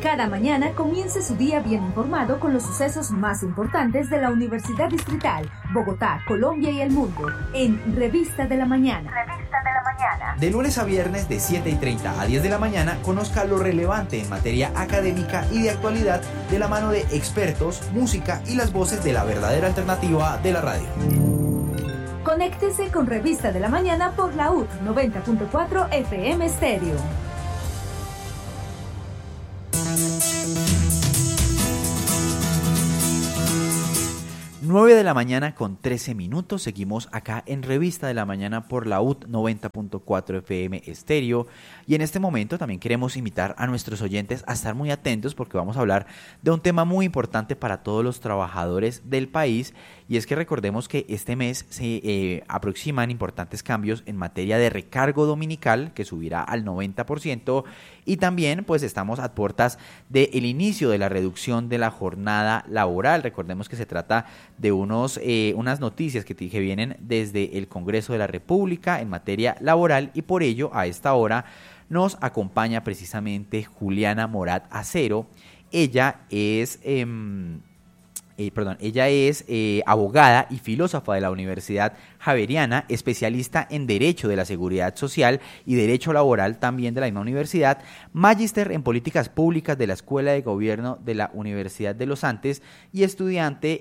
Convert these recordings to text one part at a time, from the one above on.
cada mañana comience su día bien informado con los sucesos más importantes de la Universidad Distrital, Bogotá, Colombia y el mundo, en Revista de la Mañana. Revista de la Mañana. De lunes a viernes de 7:30 a 10 de la mañana, conozca lo relevante en materia académica y de actualidad de la mano de expertos, música y las voces de la verdadera alternativa de la radio. Conéctese con Revista de la Mañana por la UT 90.4 FM Estéreo. 9 de la mañana con 13 minutos, seguimos acá en Revista de la Mañana por la UT 90.4 FM Estéreo, y en este momento también queremos invitar a nuestros oyentes a estar muy atentos porque vamos a hablar de un tema muy importante para todos los trabajadores del país, y es que recordemos que este mes se aproximan importantes cambios en materia de recargo dominical, que subirá al 90%, y también pues estamos a puertas del inicio de la reducción de la jornada laboral. Recordemos que se trata de unas noticias que vienen desde el Congreso de la República en materia laboral, y por ello a esta hora nos acompaña precisamente Juliana Morat Acero. Ella es abogada y filósofa de la Universidad Javeriana, especialista en Derecho de la Seguridad Social y Derecho Laboral también de la misma universidad, magíster en Políticas Públicas de la Escuela de Gobierno de la Universidad de los Andes y estudiante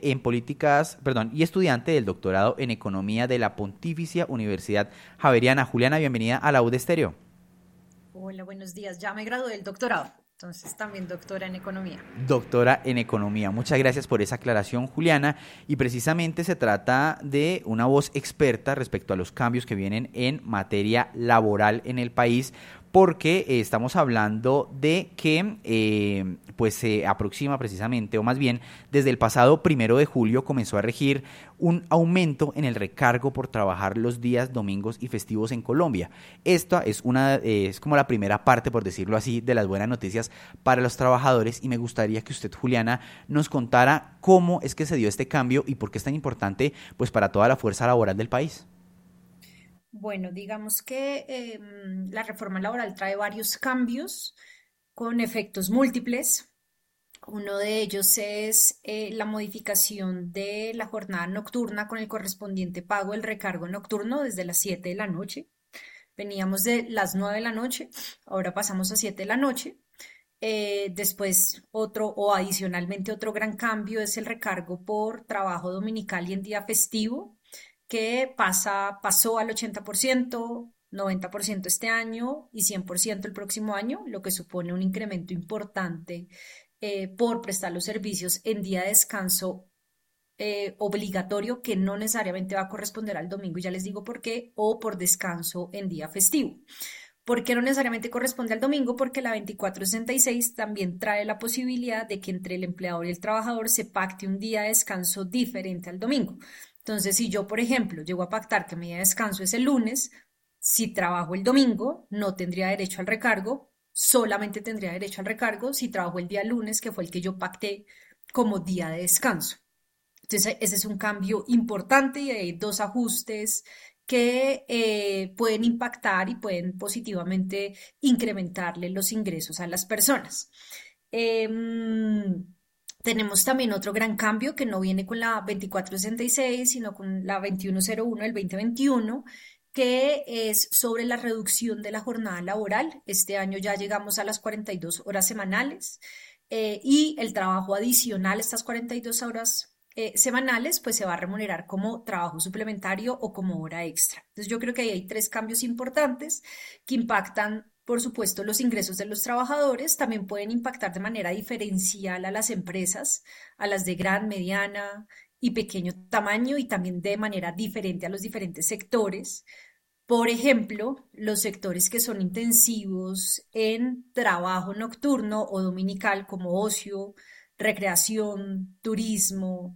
del doctorado en Economía de la Pontificia Universidad Javeriana. Juliana, bienvenida a la UD Estéreo. Hola, buenos días. Ya me gradué del doctorado. Entonces también doctora en Economía. Doctora en Economía. Muchas gracias por esa aclaración, Juliana. Y precisamente se trata de una voz experta respecto a los cambios que vienen en materia laboral en el país, porque estamos hablando de que pues se aproxima precisamente, o más bien desde el pasado 1 de julio comenzó a regir un aumento en el recargo por trabajar los días domingos y festivos en Colombia. Esta es como la primera parte, por decirlo así, de las buenas noticias para los trabajadores, y me gustaría que usted, Juliana, nos contara cómo es que se dio este cambio y por qué es tan importante pues para toda la fuerza laboral del país. Bueno, digamos que la reforma laboral trae varios cambios con efectos múltiples. Uno de ellos es la modificación de la jornada nocturna con el correspondiente pago del recargo nocturno desde las 7 de la noche. Veníamos de las 9 de la noche, ahora pasamos a 7 de la noche. Después adicionalmente otro gran cambio es el recargo por trabajo dominical y en día festivo, que pasó al 80%, 90% este año y 100% el próximo año, lo que supone un incremento importante por prestar los servicios en día de descanso obligatorio, que no necesariamente va a corresponder al domingo, y ya les digo por qué, o por descanso en día festivo. ¿Por qué no necesariamente corresponde al domingo? Porque la 2466 también trae la posibilidad de que entre el empleador y el trabajador se pacte un día de descanso diferente al domingo. Entonces, si yo, por ejemplo, llego a pactar que mi día de descanso es el lunes, si trabajo el domingo, no tendría derecho al recargo, solamente tendría derecho al recargo si trabajo el día lunes, que fue el que yo pacté como día de descanso. Entonces, ese es un cambio importante, y hay dos ajustes que pueden impactar y pueden positivamente incrementarle los ingresos a las personas. Tenemos también otro gran cambio que no viene con la 2466, sino con la 2101 del 2021, que es sobre la reducción de la jornada laboral. Este año ya llegamos a las 42 horas semanales, y el trabajo adicional, estas 42 horas semanales, pues se va a remunerar como trabajo suplementario o como hora extra. Entonces yo creo que ahí hay tres cambios importantes que impactan, por supuesto, los ingresos de los trabajadores. También pueden impactar de manera diferencial a las empresas, a las de gran, mediana y pequeño tamaño, y también de manera diferente a los diferentes sectores. Por ejemplo, los sectores que son intensivos en trabajo nocturno o dominical, como ocio, recreación, turismo,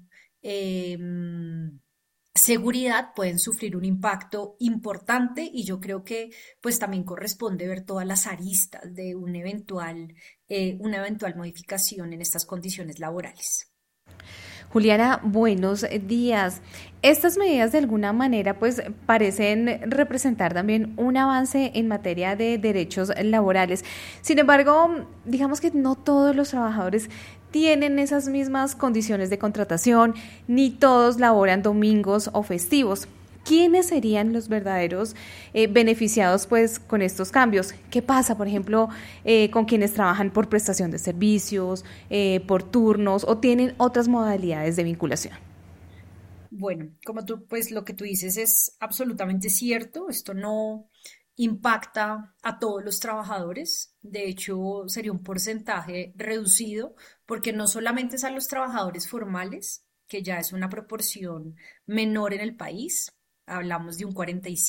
seguridad, pueden sufrir un impacto importante, y yo creo que pues también corresponde ver todas las aristas de una eventual modificación en estas condiciones laborales. Juliana, buenos días. Estas medidas de alguna manera pues parecen representar también un avance en materia de derechos laborales. Sin embargo, digamos que no todos los trabajadores tienen esas mismas condiciones de contratación, ni todos laboran domingos o festivos. ¿Quiénes serían los verdaderos beneficiados pues con estos cambios? ¿Qué pasa, por ejemplo, con quienes trabajan por prestación de servicios, por turnos o tienen otras modalidades de vinculación? Bueno, como tú, pues lo que tú dices es absolutamente cierto. Esto no impacta a todos los trabajadores. De hecho, sería un porcentaje reducido porque no solamente es a los trabajadores formales, que ya es una proporción menor en el país. Hablamos de un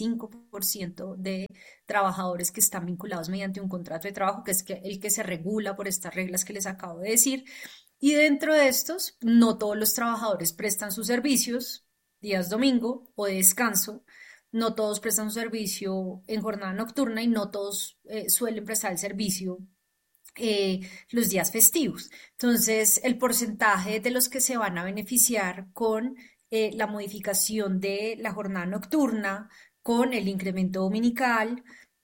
45% de trabajadores que están vinculados mediante un contrato de trabajo, que es el que se regula por estas reglas que les acabo de decir. Y dentro de estos, no todos los trabajadores prestan sus servicios días domingo o de descanso, no todos prestan su servicio en jornada nocturna y no todos suelen prestar el servicio los días festivos. Entonces, el porcentaje de los que se van a beneficiar con la modificación de la jornada nocturna, con el incremento dominical,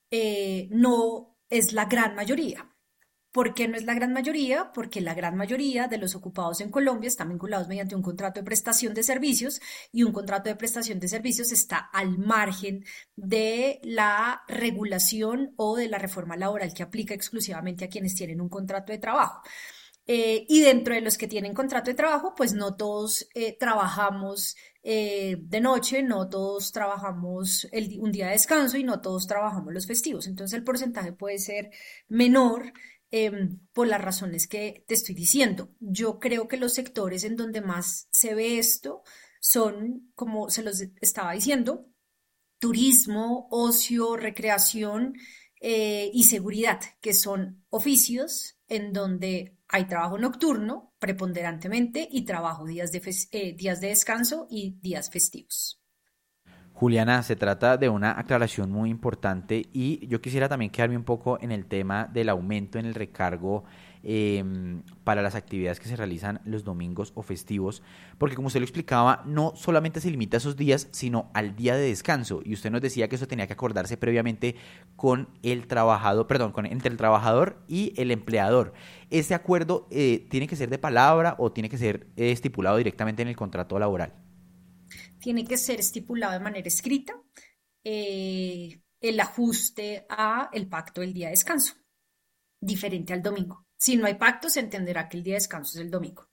no es la gran mayoría. ¿Por qué no es la gran mayoría? Porque la gran mayoría de los ocupados en Colombia están vinculados mediante un contrato de prestación de servicios y un contrato de prestación de servicios está al margen de la regulación o de la reforma laboral que aplica exclusivamente a quienes tienen un contrato de trabajo. Y dentro de los que tienen contrato de trabajo, pues no todos trabajamos de noche, no todos trabajamos un día de descanso y no todos trabajamos los festivos. Entonces el porcentaje puede ser menor por las razones que te estoy diciendo. Yo creo que los sectores en donde más se ve esto son, como se los estaba diciendo, turismo, ocio, recreación y seguridad, que son oficios en donde hay trabajo nocturno preponderantemente y trabajo días de descanso y días festivos. Juliana, se trata de una aclaración muy importante y yo quisiera también quedarme un poco en el tema del aumento en el recargo para las actividades que se realizan los domingos o festivos, porque como usted lo explicaba, no solamente se limita a esos días, sino al día de descanso. Y usted nos decía que eso tenía que acordarse previamente con el trabajador, perdón, entre el trabajador y el empleador. ¿Ese acuerdo tiene que ser de palabra o tiene que ser estipulado directamente en el contrato laboral? Tiene que ser estipulado de manera escrita el ajuste a el pacto del día de descanso, diferente al domingo. Si no hay pacto, se entenderá que el día de descanso es el domingo.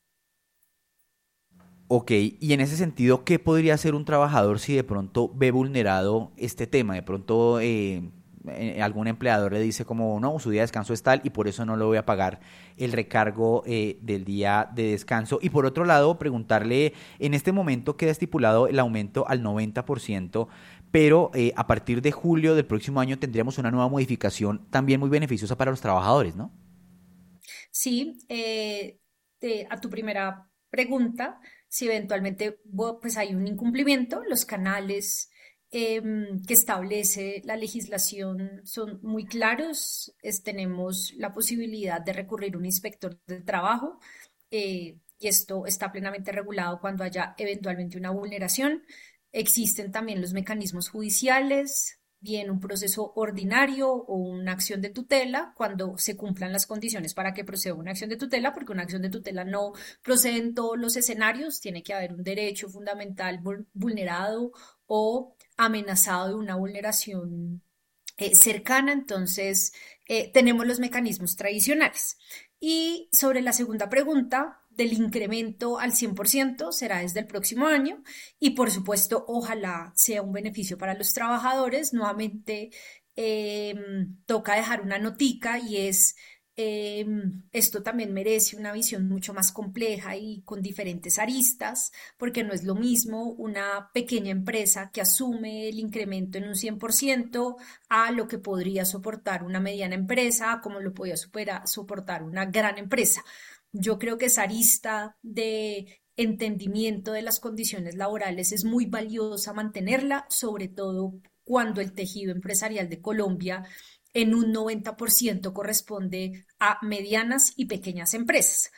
Ok, y en ese sentido, ¿qué podría hacer un trabajador si de pronto ve vulnerado este tema? De pronto algún empleador le dice como, no, su día de descanso es tal y por eso no le voy a pagar el recargo del día de descanso. Y por otro lado, preguntarle, en este momento queda estipulado el aumento al 90%, pero a partir de julio del próximo año tendríamos una nueva modificación también muy beneficiosa para los trabajadores, ¿no? Sí, a tu primera pregunta, si eventualmente pues hay un incumplimiento, los canales que establece la legislación son muy claros. Tenemos la posibilidad de recurrir a un inspector de trabajo y esto está plenamente regulado cuando haya eventualmente una vulneración. Existen también los mecanismos judiciales, bien un proceso ordinario o una acción de tutela cuando se cumplan las condiciones para que proceda una acción de tutela, porque una acción de tutela no procede en todos los escenarios, tiene que haber un derecho fundamental vulnerado o amenazado de una vulneración cercana, entonces tenemos los mecanismos tradicionales. Y sobre la segunda pregunta, del incremento al 100% será desde el próximo año y por supuesto ojalá sea un beneficio para los trabajadores. Nuevamente eh, toca dejar una notica y es eh, esto también merece una visión mucho más compleja y con diferentes aristas, porque no es lo mismo una pequeña empresa que asume el incremento en un 100% a lo que podría soportar una mediana empresa, como lo podría soportar una gran empresa. Yo creo que esa arista de entendimiento de las condiciones laborales es muy valiosa mantenerla, sobre todo cuando el tejido empresarial de Colombia en un 90% corresponde a medianas y pequeñas empresas.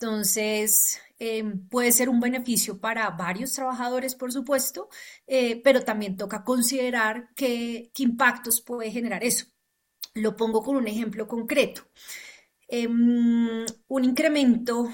Entonces, puede ser un beneficio para varios trabajadores, por supuesto, pero también toca considerar qué impactos puede generar eso. Lo pongo con un ejemplo concreto. Un incremento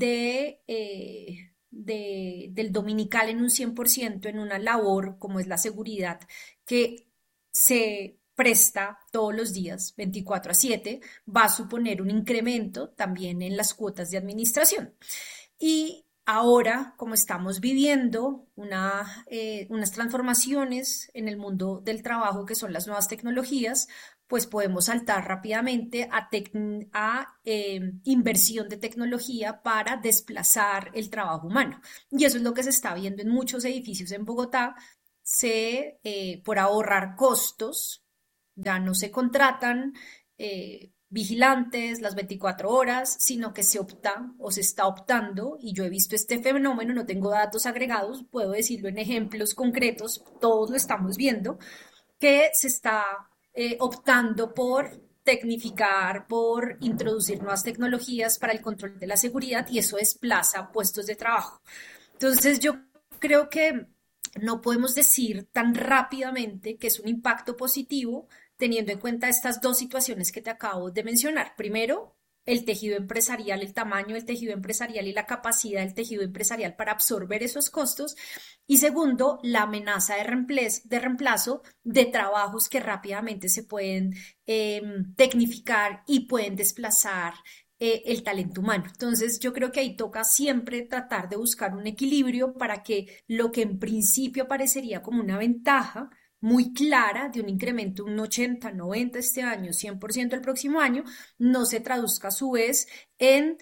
del dominical en un 100% en una labor como es la seguridad, que se presta todos los días, 24/7, va a suponer un incremento también en las cuotas de administración. Y ahora, como estamos viviendo unas transformaciones en el mundo del trabajo que son las nuevas tecnologías, pues podemos saltar rápidamente a inversión de tecnología para desplazar el trabajo humano. Y eso es lo que se está viendo en muchos edificios en Bogotá. Por ahorrar costos, ya no se contratan vigilantes las 24 horas, sino que se opta o se está optando, y yo he visto este fenómeno, no tengo datos agregados, puedo decirlo en ejemplos concretos, todos lo estamos viendo, que se está optando por tecnificar, por introducir nuevas tecnologías para el control de la seguridad, y eso desplaza puestos de trabajo. Entonces yo creo que no podemos decir tan rápidamente que es un impacto positivo teniendo en cuenta estas dos situaciones que te acabo de mencionar. Primero, el tejido empresarial, el tamaño del tejido empresarial y la capacidad del tejido empresarial para absorber esos costos. Y segundo, la amenaza de reemplazo de trabajos que rápidamente se pueden tecnificar y pueden desplazar el talento humano. Entonces, yo creo que ahí toca siempre tratar de buscar un equilibrio para que lo que en principio parecería como una ventaja muy clara de un incremento, un 80, 90 este año, 100% el próximo año, no se traduzca a su vez en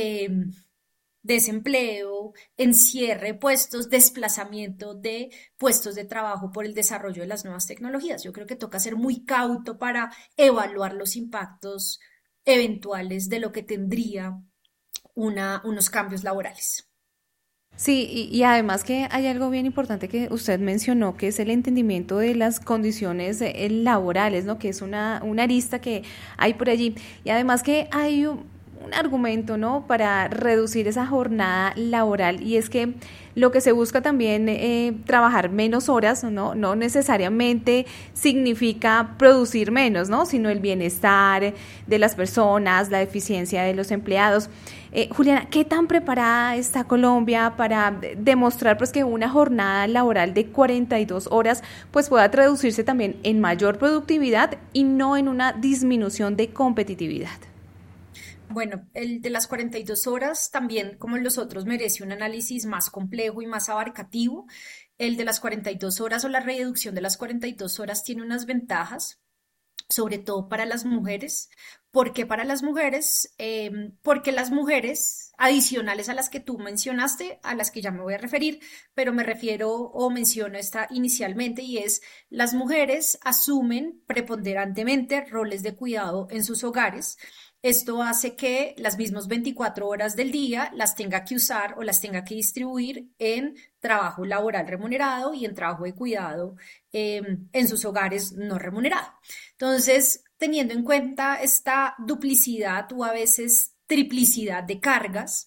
desempleo, en cierre de puestos, desplazamiento de puestos de trabajo por el desarrollo de las nuevas tecnologías. Yo creo que toca ser muy cauto para evaluar los impactos eventuales de lo que tendría unos cambios laborales. Sí, y además que hay algo bien importante que usted mencionó, que es el entendimiento de las condiciones laborales, ¿no? Que es una arista que hay por allí. Y además que hay un argumento, ¿no? Para reducir esa jornada laboral, y es que lo que se busca también, trabajar menos horas, ¿no? No necesariamente significa producir menos, ¿no? Sino el bienestar de las personas, la eficiencia de los empleados. Juliana, ¿qué tan preparada está Colombia para demostrar pues que una jornada laboral de 42 horas pues pueda traducirse también en mayor productividad y no en una disminución de competitividad? Bueno, el de las 42 horas también, como los otros, merece un análisis más complejo y más abarcativo. El de las 42 horas o la reducción de las 42 horas tiene unas ventajas, sobre todo para las mujeres. ¿Por qué para las mujeres? Porque las mujeres, adicionales a las que tú mencionaste, a las que ya me voy a referir, pero me refiero o menciono esta inicialmente, y es las mujeres asumen preponderantemente roles de cuidado en sus hogares. Esto hace que las mismas 24 horas del día las tenga que usar o las tenga que distribuir en trabajo laboral remunerado y en trabajo de cuidado en sus hogares no remunerado. Entonces, teniendo en cuenta esta duplicidad o a veces triplicidad de cargas,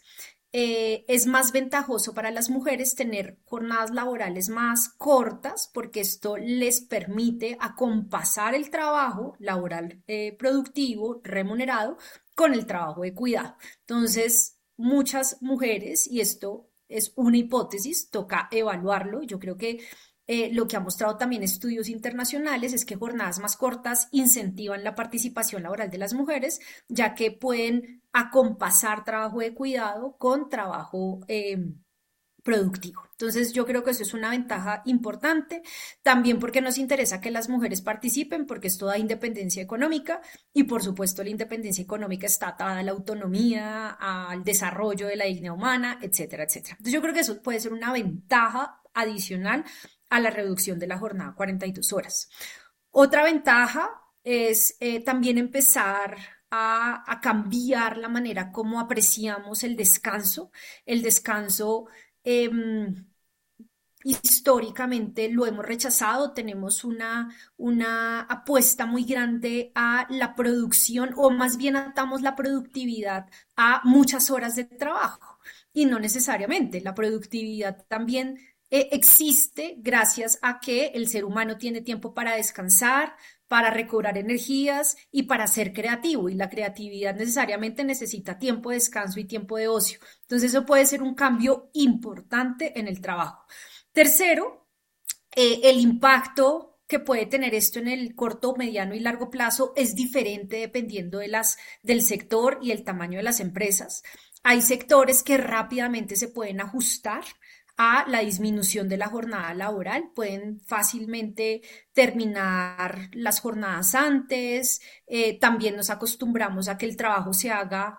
es más ventajoso para las mujeres tener jornadas laborales más cortas, porque esto les permite acompasar el trabajo laboral productivo, remunerado, con el trabajo de cuidado. Entonces, muchas mujeres, y esto es una hipótesis, toca evaluarlo. Yo creo que lo que ha mostrado también estudios internacionales es que jornadas más cortas incentivan la participación laboral de las mujeres, ya que pueden acompasar trabajo de cuidado con trabajo productivo. Entonces, yo creo que eso es una ventaja importante, también porque nos interesa que las mujeres participen, porque esto da independencia económica, y por supuesto la independencia económica está atada a la autonomía, al desarrollo de la dignidad humana, etcétera, etcétera. Entonces, yo creo que eso puede ser una ventaja adicional a la reducción de la jornada a 42 horas. Otra ventaja es también empezar a cambiar la manera como apreciamos el descanso. El descanso históricamente lo hemos rechazado, tenemos una apuesta muy grande a la producción, o más bien atamos la productividad a muchas horas de trabajo, y no necesariamente. La productividad también existe gracias a que el ser humano tiene tiempo para descansar, para recobrar energías y para ser creativo. Y la creatividad necesariamente necesita tiempo de descanso y tiempo de ocio. Entonces eso puede ser un cambio importante en el trabajo. Tercero, el impacto que puede tener esto en el corto, mediano y largo plazo es diferente dependiendo del sector y el tamaño de las empresas. Hay sectores que rápidamente se pueden ajustar a la disminución de la jornada laboral, pueden fácilmente terminar las jornadas antes. También nos acostumbramos a que el trabajo se haga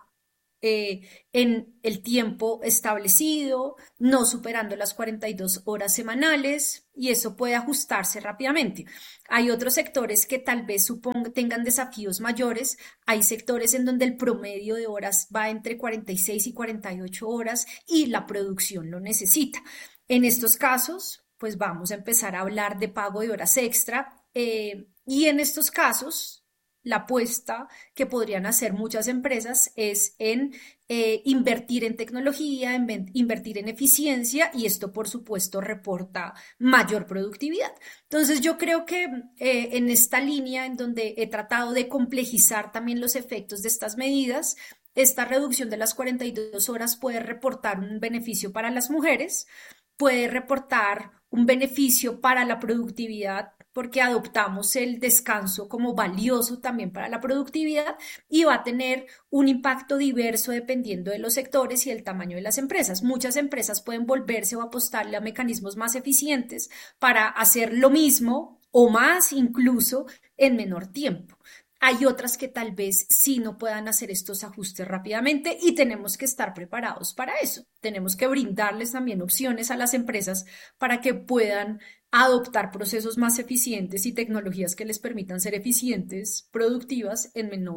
en el tiempo establecido, no superando las 42 horas semanales, y eso puede ajustarse rápidamente. Hay otros sectores que tal vez tengan desafíos mayores. Hay sectores en donde el promedio de horas va entre 46 y 48 horas y la producción lo necesita. En estos casos, pues vamos a empezar a hablar de pago de horas extra, y en estos casos la apuesta que podrían hacer muchas empresas es en invertir en tecnología, invertir en eficiencia, y esto por supuesto reporta mayor productividad. Entonces yo creo que en esta línea en donde he tratado de complejizar también los efectos de estas medidas, esta reducción de las 42 horas puede reportar un beneficio para las mujeres, puede reportar un beneficio para la productividad, porque adoptamos el descanso como valioso también para la productividad, y va a tener un impacto diverso dependiendo de los sectores y el tamaño de las empresas. Muchas empresas pueden volverse o apostarle a mecanismos más eficientes para hacer lo mismo o más incluso en menor tiempo. Hay otras que tal vez sí no puedan hacer estos ajustes rápidamente, y tenemos que estar preparados para eso. Tenemos que brindarles también opciones a las empresas para que puedan adoptar procesos más eficientes y tecnologías que les permitan ser eficientes, productivas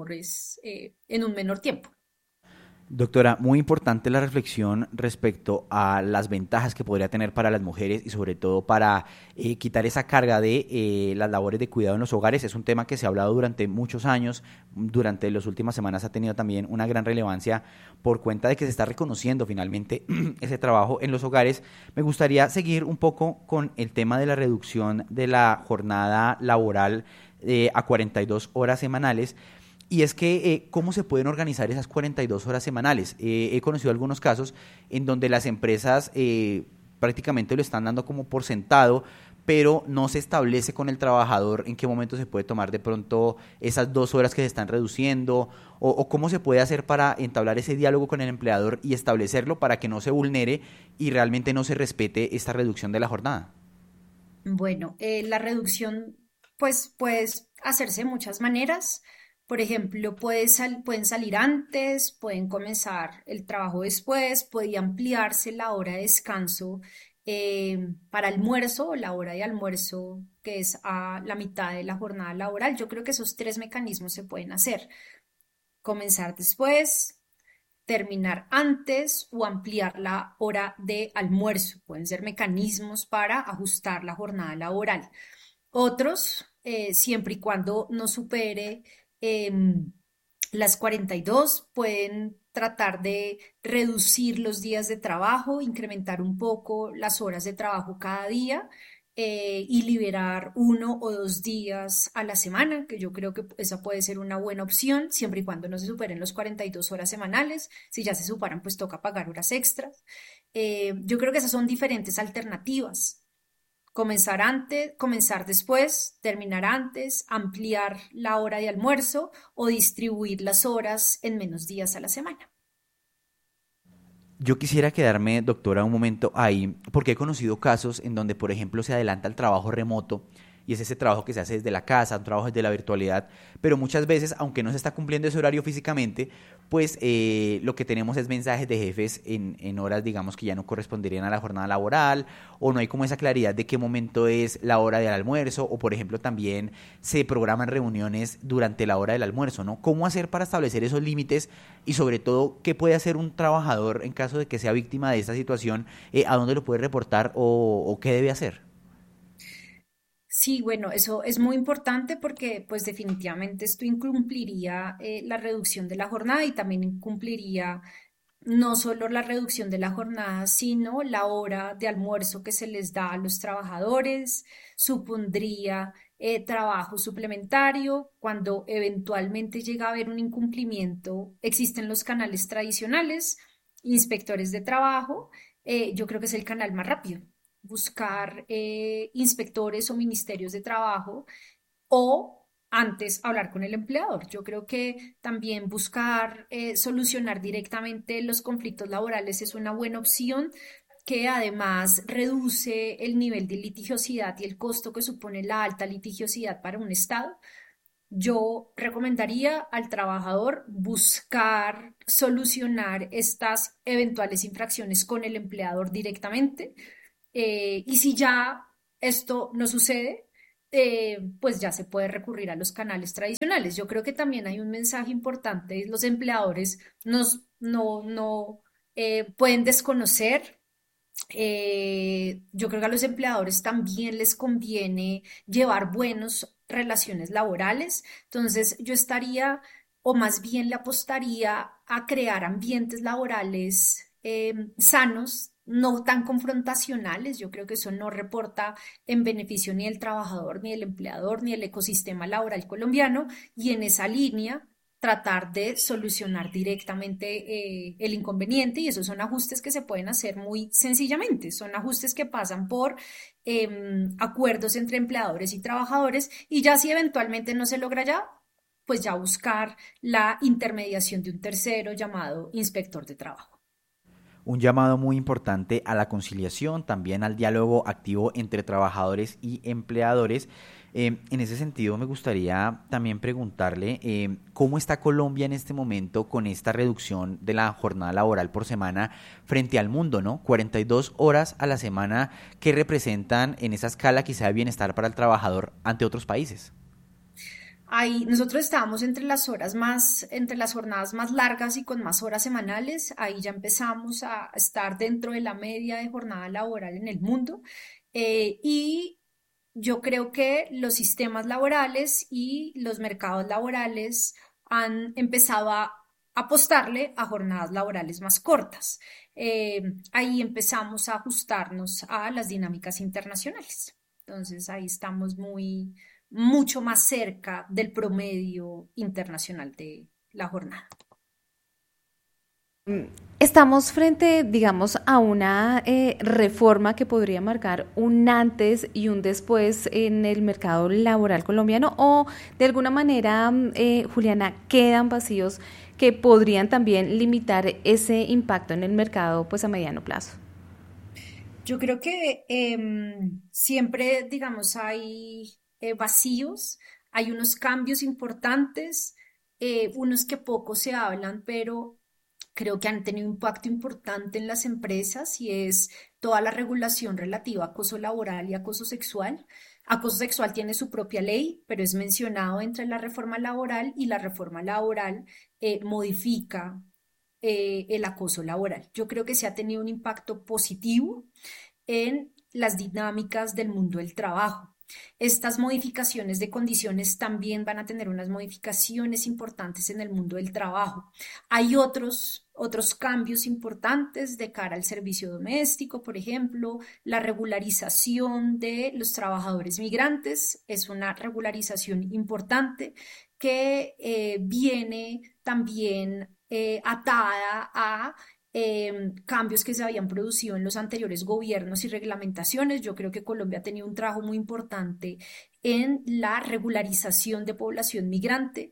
en un menor tiempo. Doctora, muy importante la reflexión respecto a las ventajas que podría tener para las mujeres y sobre todo para quitar esa carga de las labores de cuidado en los hogares. Es un tema que se ha hablado durante muchos años, durante las últimas semanas ha tenido también una gran relevancia por cuenta de que se está reconociendo finalmente ese trabajo en los hogares. Me gustaría seguir un poco con el tema de la reducción de la jornada laboral a 42 horas semanales. Y es que, ¿cómo se pueden organizar esas 42 horas semanales? He conocido algunos casos en donde las empresas prácticamente lo están dando como por sentado, pero no se establece con el trabajador en qué momento se puede tomar de pronto esas 2 horas que se están reduciendo, o cómo se puede hacer para entablar ese diálogo con el empleador y establecerlo para que no se vulnere y realmente no se respete esta reducción de la jornada. Bueno, la reducción pues puede hacerse de muchas maneras. Por ejemplo, pueden salir antes, pueden comenzar el trabajo después, puede ampliarse la hora de descanso para almuerzo, o la hora de almuerzo que es a la mitad de la jornada laboral. Yo creo que esos 3 mecanismos se pueden hacer: comenzar después, terminar antes o ampliar la hora de almuerzo. Pueden ser mecanismos para ajustar la jornada laboral. Otros, siempre y cuando no supere las 42, pueden tratar de reducir los días de trabajo, incrementar un poco las horas de trabajo cada día, y liberar 1 o 2 días a la semana, que yo creo que esa puede ser una buena opción, siempre y cuando no se superen los 42 horas semanales. Si ya se superan, pues toca pagar horas extras. Yo creo que esas son diferentes alternativas: comenzar antes, comenzar después, terminar antes, ampliar la hora de almuerzo o distribuir las horas en menos días a la semana. Yo quisiera quedarme, doctora, un momento ahí, porque he conocido casos en donde, por ejemplo, se adelanta el trabajo remoto y es ese trabajo que se hace desde la casa, un trabajo desde la virtualidad, pero muchas veces, aunque no se está cumpliendo ese horario físicamente, pues lo que tenemos es mensajes de jefes en horas, digamos, que ya no corresponderían a la jornada laboral, o no hay como esa claridad de qué momento es la hora del almuerzo, o por ejemplo también se programan reuniones durante la hora del almuerzo, ¿no? ¿Cómo hacer para establecer esos límites y sobre todo qué puede hacer un trabajador en caso de que sea víctima de esta situación? ¿A dónde lo puede reportar o qué debe hacer? Sí, bueno, eso es muy importante porque pues definitivamente esto incumpliría la reducción de la jornada y también incumpliría no solo la reducción de la jornada, sino la hora de almuerzo que se les da a los trabajadores, supondría trabajo suplementario. Cuando eventualmente llega a haber un incumplimiento, existen los canales tradicionales, inspectores de trabajo. Yo creo que es el canal más rápido, buscar inspectores o ministerios de trabajo o antes hablar con el empleador. Yo creo que también buscar solucionar directamente los conflictos laborales es una buena opción que además reduce el nivel de litigiosidad y el costo que supone la alta litigiosidad para un Estado. Yo recomendaría al trabajador buscar solucionar estas eventuales infracciones con el empleador directamente. Y si ya esto no sucede, pues ya se puede recurrir a los canales tradicionales. Yo creo que también hay un mensaje importante: los empleadores no pueden desconocer. Yo creo que a los empleadores también les conviene llevar buenas relaciones laborales. Entonces, yo estaría, o más bien le apostaría a crear ambientes laborales sanos, no tan confrontacionales. Yo creo que eso no reporta en beneficio ni del trabajador, ni del empleador, ni del ecosistema laboral colombiano. Y en esa línea tratar de solucionar directamente el inconveniente, y esos son ajustes que se pueden hacer muy sencillamente, son ajustes que pasan por acuerdos entre empleadores y trabajadores, y ya si eventualmente no se logra ya, pues ya buscar la intermediación de un tercero llamado inspector de trabajo. Un llamado muy importante a la conciliación, también al diálogo activo entre trabajadores y empleadores. En ese sentido, me gustaría también preguntarle cómo está Colombia en este momento con esta reducción de la jornada laboral por semana frente al mundo, ¿no? 42 horas a la semana, que representan en esa escala quizá de bienestar para el trabajador ante otros países. Ahí nosotros estábamos entre las jornadas más largas y con más horas semanales. Ahí ya empezamos a estar dentro de la media de jornada laboral en el mundo. Y yo creo que los sistemas laborales y los mercados laborales han empezado a apostarle a jornadas laborales más cortas. Ahí empezamos a ajustarnos a las dinámicas internacionales. Entonces ahí estamos mucho más cerca del promedio internacional de la jornada. Estamos frente, digamos, a una reforma que podría marcar un antes y un después en el mercado laboral colombiano, o de alguna manera, Juliana, quedan vacíos que podrían también limitar ese impacto en el mercado, pues a mediano plazo. Yo creo que siempre, digamos, hay vacíos, hay unos cambios importantes, unos que poco se hablan, pero creo que han tenido un impacto importante en las empresas, y es toda la regulación relativa a acoso laboral y acoso sexual. Acoso sexual tiene su propia ley, pero es mencionado entre la reforma laboral, y la reforma laboral modifica el acoso laboral. Yo creo que se ha tenido un impacto positivo en las dinámicas del mundo del trabajo. Estas modificaciones de condiciones también van a tener unas modificaciones importantes en el mundo del trabajo. Hay otros cambios importantes de cara al servicio doméstico, por ejemplo, la regularización de los trabajadores migrantes es una regularización importante que viene también atada a cambios que se habían producido en los anteriores gobiernos y reglamentaciones. Yo creo que Colombia ha tenido un trabajo muy importante en la regularización de población migrante.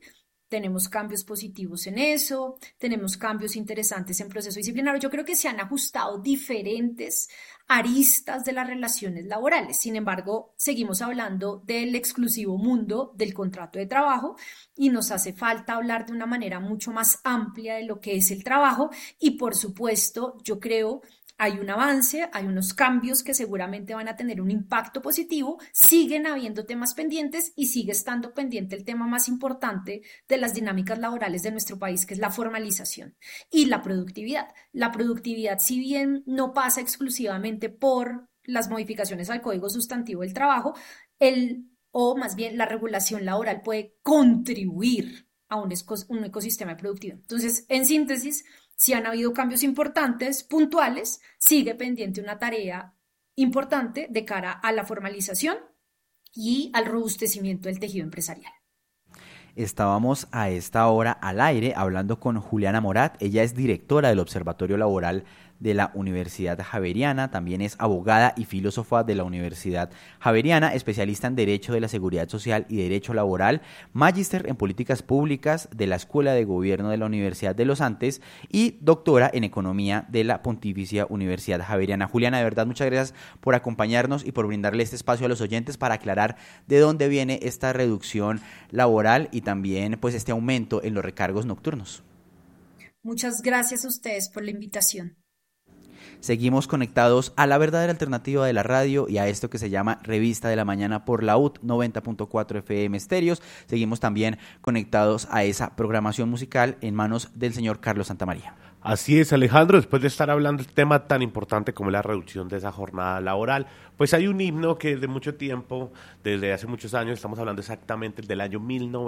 tenemos cambios positivos en eso, tenemos cambios interesantes en proceso disciplinario. Yo creo que se han ajustado diferentes aristas de las relaciones laborales. Sin embargo, seguimos hablando del exclusivo mundo del contrato de trabajo y nos hace falta hablar de una manera mucho más amplia de lo que es el trabajo y, por supuesto, yo creo hay un avance, hay unos cambios que seguramente van a tener un impacto positivo, siguen habiendo temas pendientes y sigue estando pendiente el tema más importante de las dinámicas laborales de nuestro país, que es la formalización y la productividad. La productividad, si bien no pasa exclusivamente por las modificaciones al Código Sustantivo del Trabajo, o más bien la regulación laboral puede contribuir a un ecosistema de productividad. Entonces, en síntesis, si han habido cambios importantes, puntuales, sigue pendiente una tarea importante de cara a la formalización y al robustecimiento del tejido empresarial. Estábamos a esta hora al aire hablando con Juliana Morat. Ella es directora del Observatorio Laboral de la Universidad Javeriana, también es abogada y filósofa de la Universidad Javeriana, especialista en Derecho de la Seguridad Social y Derecho Laboral, magíster en Políticas Públicas de la Escuela de Gobierno de la Universidad de los Andes y doctora en Economía de la Pontificia Universidad Javeriana. Juliana, de verdad, muchas gracias por acompañarnos y por brindarle este espacio a los oyentes para aclarar de dónde viene esta reducción laboral y también pues este aumento en los recargos nocturnos. Muchas gracias a ustedes por la invitación. Seguimos conectados a la verdadera alternativa de la radio y a esto que se llama Revista de la Mañana por la UT 90.4 FM Estéreos. Seguimos también conectados a esa programación musical en manos del señor Carlos Santamaría. Así es, Alejandro, después de estar hablando del tema tan importante como la reducción de esa jornada laboral, pues hay un himno que desde mucho tiempo, desde hace muchos años, estamos hablando exactamente del año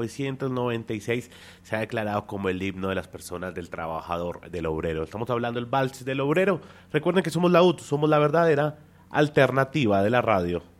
1996, se ha declarado como el himno de las personas, del trabajador, del obrero. Estamos hablando del Vals del Obrero. Recuerden que somos la UT, somos la verdadera alternativa de la radio.